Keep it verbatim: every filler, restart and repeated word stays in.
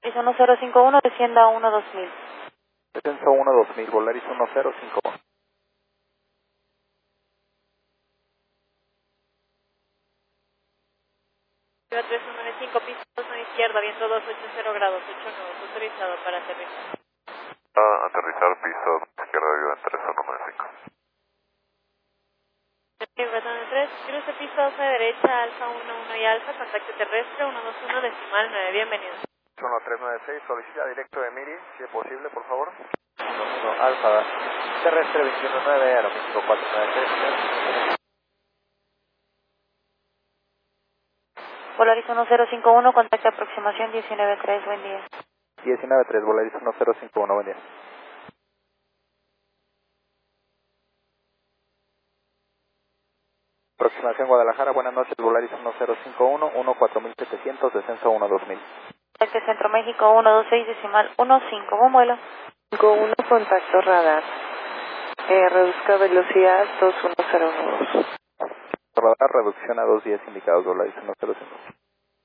Es uno cero cinco uno, descienda uno dos mil. Descenso uno dos mil, Volaris uno cero cinco uno. tres uno nueve cinco, piso dos a izquierda, viento doscientos ochenta grados, ocho nueve, autorizado para aterrizar. Ah, aterrizar piso izquierda viva en tres uno nueve cinco. tres, cruce piso dos a derecha, alfa uno uno y alfa, contacto terrestre uno dos uno, decimal nueve, bienvenido. uno tres nueve seis, solicita directo de Miri, si es posible, por favor. uno uno, Alfa, terrestre veintiuno nueve, aeroméxico cuatro nueve tres. Volaris uno cero cinco uno, contacto aproximación diecinueve tres, buen día. diecinueve tres, Volaris uno cero cinco uno, buen día. Aproximación Guadalajara, buenas noches, Volaris uno cero cinco uno, uno cuatro mil setecientos, descenso uno dos mil. Contacto Centro México uno dos seis, decimal uno cinco, buen vuelo. cinco uno, contacto radar. Eh, reduzca velocidad dos uno cero uno dos. Radar, reducción a dos diez indicados, Volaris uno cero cinco.